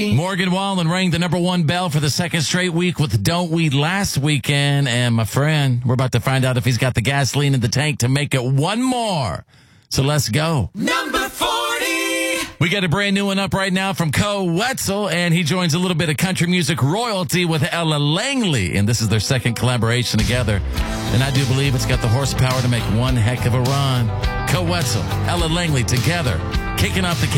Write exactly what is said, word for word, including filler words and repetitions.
forty. Morgan Wallen rang the number one bell for the second straight week with Don't We last weekend. And my friend, we're about to find out if he's got the gasoline in the tank to make it one more. So let's go. Number forty. We got a brand new one up right now from Co Wetzel, and he joins a little bit of country music royalty with Ella Langley. And this is their second collaboration together. And I do believe it's got the horsepower to make one heck of a run. Co Wetzel, Ella Langley together, kicking off the